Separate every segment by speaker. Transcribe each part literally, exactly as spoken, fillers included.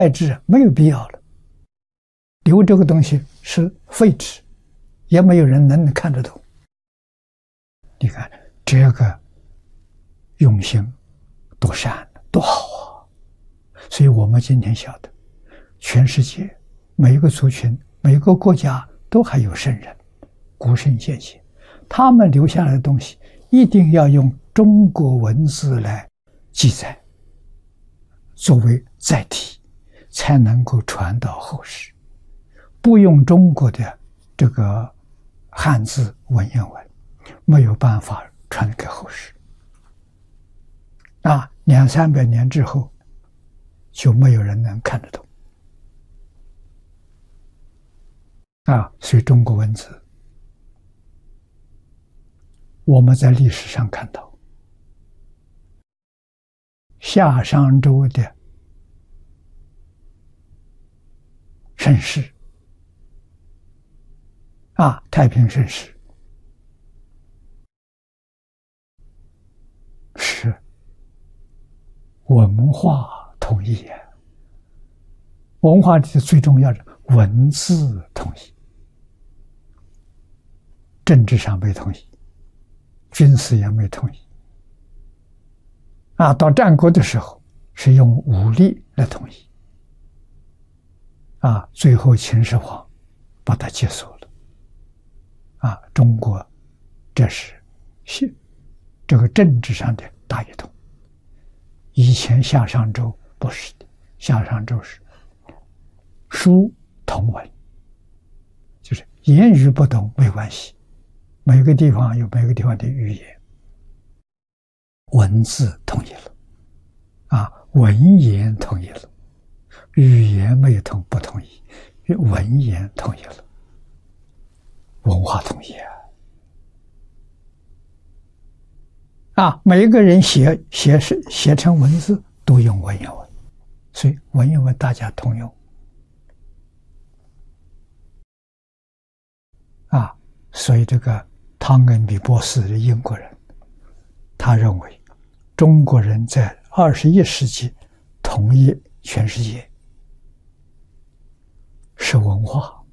Speaker 1: 代之，没有必要了。留这个东西是废纸，也没有人能看得懂。你看这个用心多善多好啊！所以我们今天晓得，全世界每一个族群、每一个国家都还有圣人、古圣先贤，他们留下来的东西一定要用中国文字来记载，作为载体，才能够传到后世。不用中国的这个汉字文言文，没有办法传给后世。啊，两三百年之后，就没有人能看得懂。啊，所以中国文字，我们在历史上看到，夏商周的盛世，啊，太平盛世，是文化统一呀。文化里最重要的文字统一，政治上没统一，军事也没统一。啊，到战国的时候是用武力来统一。啊，最后秦始皇把它结束了。啊，中国这是是这个政治上的大一统。以前夏商周不是的，夏商周是书同文，就是言语不同没关系，每个地方有每个地方的语言，文字统一了，啊，文言统一了，语言没有统不统一，文言统一了，文化统一啊！啊，每一个人写写是写成文字都用文言文，所以文言文大家通用。啊，所以这个汤恩比博士的英国人，他认为中国人在二十一世纪统一全世界是文化，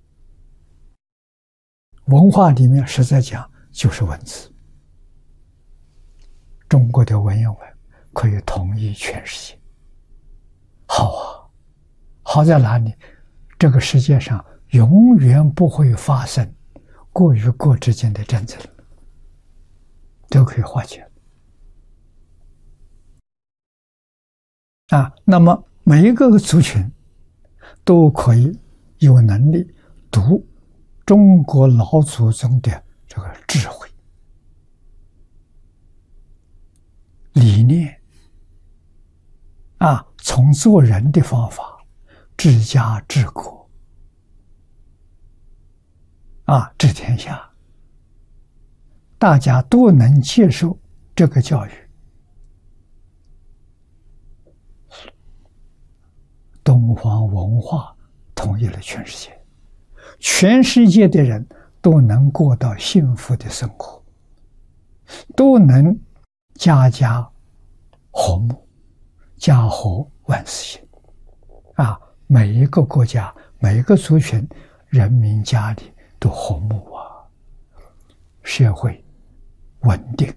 Speaker 1: 文化里面实在讲就是文字。中国的文言文可以统一全世界，好啊！好在哪里？这个世界上永远不会发生国与国之间的战争，都可以化解。啊，那么每一个族群都可以有能力读中国老祖宗的这个智慧、理念，啊，从做人的方法、治家治国，啊，治天下，大家都能接受这个教育，东方文化统一了全世界，全世界的人都能过到幸福的生活，都能家家和睦，家和万事兴。啊，每一个国家、每一个族群人民家里都和睦啊，社会稳定，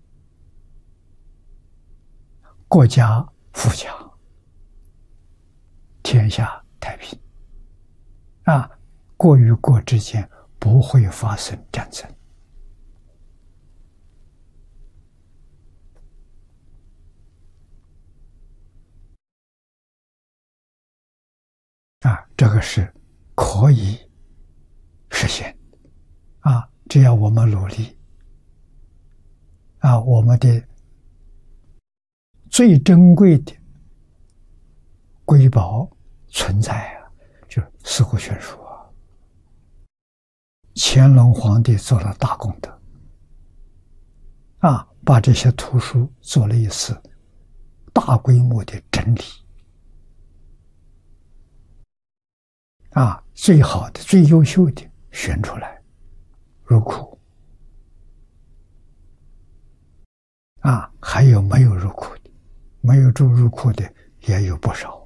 Speaker 1: 国家富强，天下太平。啊，国与国之间不会发生战争。啊，这个是可以实现啊！只要我们努力，啊，我们的最珍贵的瑰宝存在啊，就是四库全书啊。乾隆皇帝做了大功德，啊，把这些图书做了一次大规模的整理。啊，最好的、最优秀的选出来入库。啊，还有没有入库的？没有入入库的也有不少。